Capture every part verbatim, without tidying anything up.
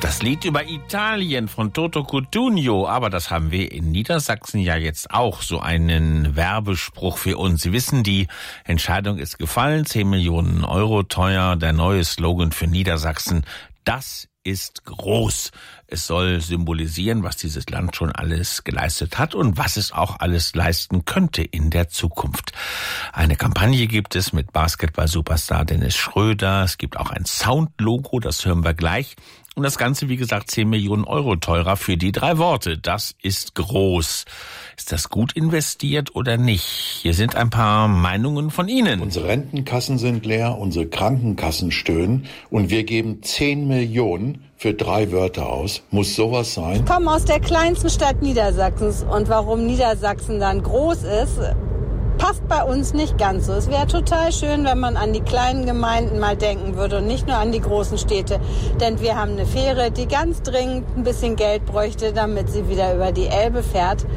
Das Lied über Italien von Toto Cutugno, aber das haben wir in Niedersachsen ja jetzt auch, so einen Werbespruch für uns. Sie wissen, die Entscheidung ist gefallen, zehn Millionen Euro teuer, der neue Slogan für Niedersachsen, das ist groß. Es soll symbolisieren, was dieses Land schon alles geleistet hat und was es auch alles leisten könnte in der Zukunft. Eine Kampagne gibt es mit Basketball-Superstar Dennis Schröder. Es gibt auch ein Soundlogo, das hören wir gleich. Und das Ganze, wie gesagt, zehn Millionen Euro teurer für die drei Worte. Das ist groß. Ist das gut investiert oder nicht? Hier sind ein paar Meinungen von Ihnen. Unsere Rentenkassen sind leer, unsere Krankenkassen stöhnen und wir geben zehn Millionen für drei Wörter aus. Muss sowas sein? Ich komme aus der kleinsten Stadt Niedersachsens und warum Niedersachsen dann groß ist, passt bei uns nicht ganz so. Es wäre total schön, wenn man an die kleinen Gemeinden mal denken würde und nicht nur an die großen Städte. Denn wir haben eine Fähre, die ganz dringend ein bisschen Geld bräuchte, damit sie wieder über die Elbe fährt.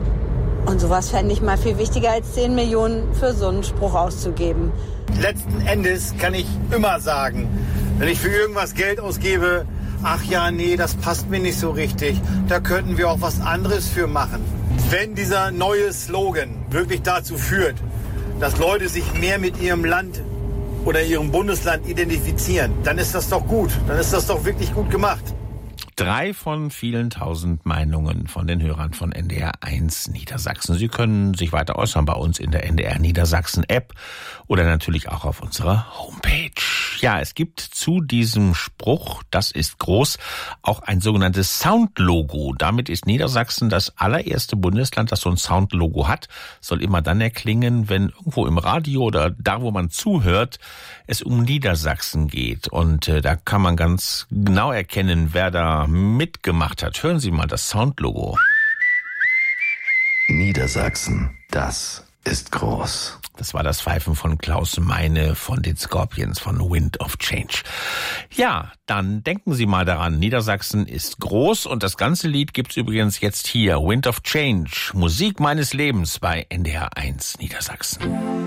Und sowas fände ich mal viel wichtiger, als zehn Millionen für so einen Spruch auszugeben. Letzten Endes kann ich immer sagen, wenn ich für irgendwas Geld ausgebe, ach ja, nee, das passt mir nicht so richtig, da könnten wir auch was anderes für machen. Wenn dieser neue Slogan wirklich dazu führt, dass Leute sich mehr mit ihrem Land oder ihrem Bundesland identifizieren, dann ist das doch gut, dann ist das doch wirklich gut gemacht. Drei von vielen tausend Meinungen von den Hörern von N D R eins Niedersachsen. Sie können sich weiter äußern bei uns in der N D R Niedersachsen App oder natürlich auch auf unserer Homepage. Ja, es gibt zu diesem Spruch, das ist groß, auch ein sogenanntes Soundlogo. Damit ist Niedersachsen das allererste Bundesland, das so ein Soundlogo hat. Soll immer dann erklingen, wenn irgendwo im Radio oder da, wo man zuhört, es um Niedersachsen geht. Und äh, da kann man ganz genau erkennen, wer da mitgemacht hat. Hören Sie mal das Soundlogo. Niedersachsen, das ist groß. Das war das Pfeifen von Klaus Meine von den Scorpions von Wind of Change. Ja, dann denken Sie mal daran, Niedersachsen ist groß und das ganze Lied gibt's übrigens jetzt hier, Wind of Change, Musik meines Lebens bei N D R eins Niedersachsen.